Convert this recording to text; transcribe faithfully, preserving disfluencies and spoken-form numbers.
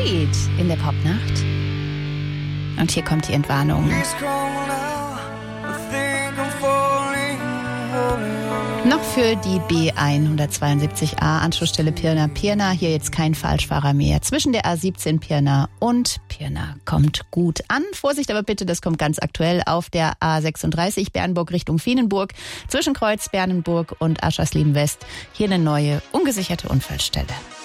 Creed in der Popnacht. Und hier kommt die Entwarnung. Noch für die B hundertzweiundsiebzig A Anschlussstelle Pirna-Pirna. Hier jetzt kein Falschfahrer mehr. Zwischen der A siebzehn Pirna und Pirna kommt gut an. Vorsicht aber bitte, das kommt ganz aktuell auf der A sechsunddreißig Bernburg Richtung Fienenburg. Zwischen Kreuz Bernenburg und Aschersleben West. Hier eine neue, ungesicherte Unfallstelle.